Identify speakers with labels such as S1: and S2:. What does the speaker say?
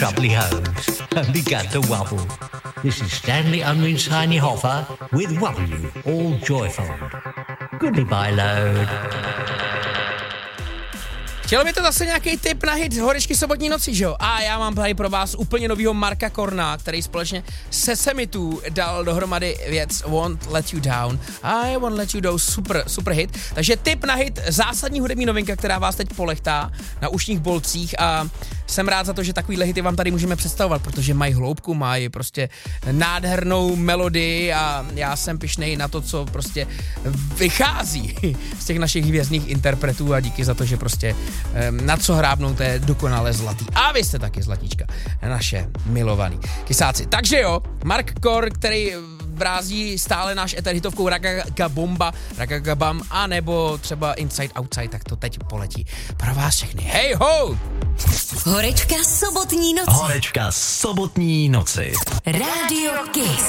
S1: Bubbly hoes, we got the wobble. This is Stanley Unwin's Tiny Hoffer with Wobble You, all joyful. Goodbye, load.
S2: Chtělo by to zase nějaký tip na hit Horečky sobotní noci, že jo? A já mám tady pro vás úplně novýho Marka Korna, který společně se Semitu dal dohromady věc Won't Let You Down. I Won't Let You Down, super hit. Takže tip na hit, zásadní hudební novinka, která vás teď polechtá na ušních bolcích a jsem rád za to, že takovýhle hity vám tady můžeme představovat, protože mají hloubku, mají prostě nádhernou melodii a já jsem pyšnej na to, co prostě vychází z těch našich hvězdných interpretů a díky za to, že prostě na co hrábnou, to je dokonale zlatý. A vy jste taky zlatíčka, naše milovaný kysáci. Takže jo, Mark Kor, který brází stále náš eter hitovkou Ragagabam, a nebo třeba Inside Outside, tak to teď poletí pro vás všechny. Hej ho!
S3: Horečka sobotní noci.
S1: Horečka sobotní noci.
S3: Radio Kiss.